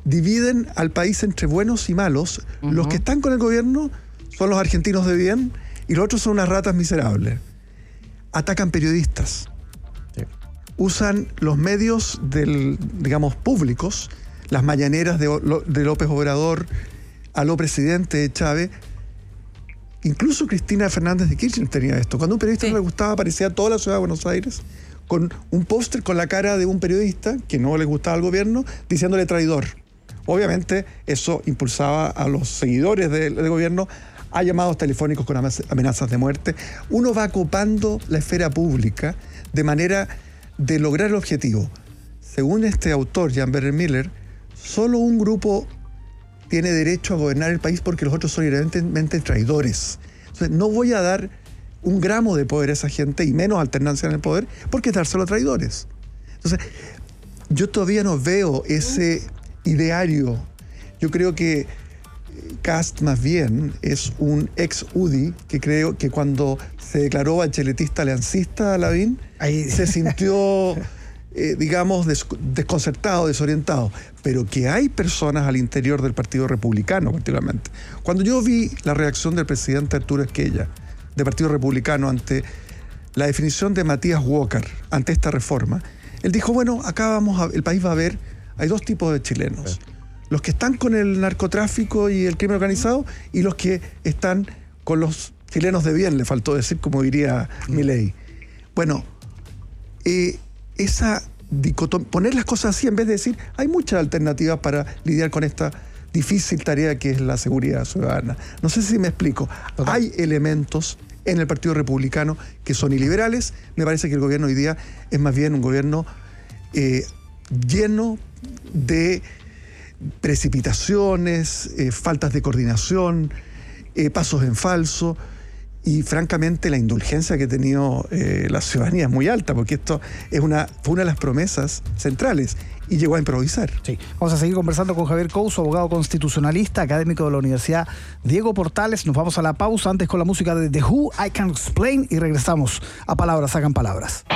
dividen al país entre buenos y malos. Los que están con el gobierno son los argentinos de bien y los otros son unas ratas miserables. Atacan periodistas. Sí. Usan los medios públicos, las mañaneras de López Obrador, a lo presidente de Chávez. Incluso Cristina Fernández de Kirchner tenía esto. Cuando un periodista no le gustaba, aparecía toda la ciudad de Buenos Aires con un póster con la cara de un periodista que no le gustaba al gobierno, diciéndole traidor. Obviamente eso impulsaba a los seguidores del gobierno a llamados telefónicos con amenazas de muerte. Uno va copando la esfera pública de manera de lograr el objetivo. Según este autor, Jan Werner Miller, solo un grupo tiene derecho a gobernar el país porque los otros son inherentemente traidores. Entonces, no voy a dar un gramo de poder a esa gente y menos alternancia en el poder porque es dárselo a traidores. Entonces, yo todavía no veo ese ideario. Yo creo que Kast más bien es un ex-UDI que creo que cuando se declaró bacheletista aliancista a Lavín, se sintió, desconcertado, desorientado. Pero que hay personas al interior del Partido Republicano, particularmente. Cuando yo vi la reacción del presidente Arturo Esquella, del Partido Republicano, ante la definición de Matías Walker, ante esta reforma, él dijo, bueno, acá el país va a ver, hay dos tipos de chilenos. Sí. Los que están con el narcotráfico y el crimen organizado y los que están con los chilenos de bien, le faltó decir, como diría Milei. Bueno, esa dicotomía, poner las cosas así en vez de decir, hay muchas alternativas para lidiar con esta difícil tarea que es la seguridad ciudadana. No sé si me explico. Total. Hay elementos en el Partido Republicano que son iliberales. Me parece que el gobierno hoy día es más bien un gobierno lleno de precipitaciones, faltas de coordinación, pasos en falso, y francamente la indulgencia que ha tenido la ciudadanía es muy alta, porque esto fue una de las promesas centrales y llegó a improvisar. Sí. Vamos a seguir conversando con Javier Couso, abogado constitucionalista, académico de la Universidad Diego Portales. Nos vamos a la pausa, antes con la música de The Who, I Can Explain, y regresamos a Palabras Sacan Palabras.